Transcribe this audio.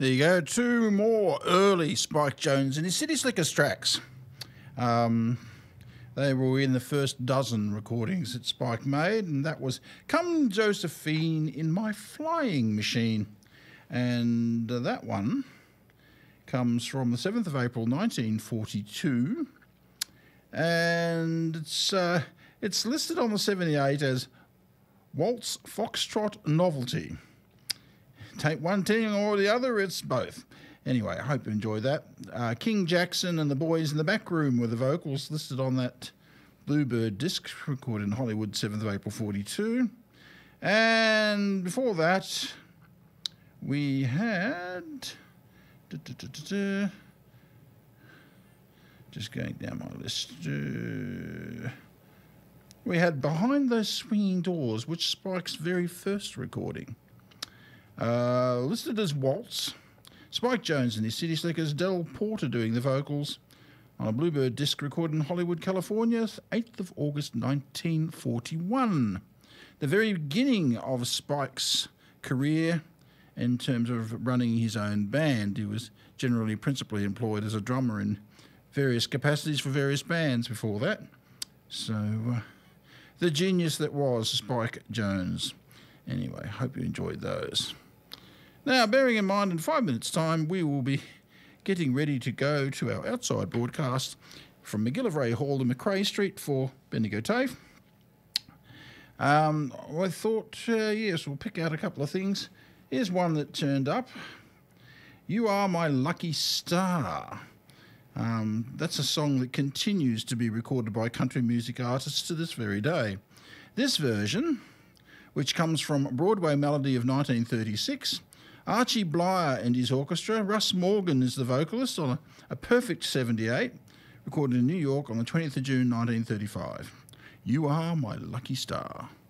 There you go, two more early Spike Jones and his City Slickers tracks. They were in the first dozen recordings that Spike made, and that was Come Josephine in My Flying Machine. And that one comes from the 7th of April 1942, and it's listed on the 78 as Waltz Foxtrot Novelty. Take one thing or the other, it's both. Anyway, I hope you enjoyed that. King Jackson and the Boys in the Back Room were the vocals listed on that Bluebird disc, recorded in Hollywood, 7th of April 42. And before that, we had... Just going down my list. We had Behind Those Swinging Doors, which Spike's very first recording. Listed as Waltz. Spike Jones and his City Slickers, Del Porter doing the vocals on a Bluebird disc recorded in Hollywood, California, 8th of August 1941. The very beginning of Spike's career in terms of running his own band. He was generally principally employed as a drummer in various capacities for various bands before that. So, the genius that was Spike Jones. Anyway, hope you enjoyed those. Now, bearing in mind in 5 minutes' time, we will be getting ready to go to our outside broadcast from McGillivray Hall to McRae Street for Bendigo TAFE. I thought, yes, we'll pick out a couple of things. Here's one that turned up. You Are My Lucky Star. That's a song that continues to be recorded by country music artists to this very day. This version, which comes from Broadway Melody of 1936, Archie Blyer and his orchestra. Russ Morgan is the vocalist on a perfect 78, recorded in New York on the 20th of June 1935. You Are My Lucky Star.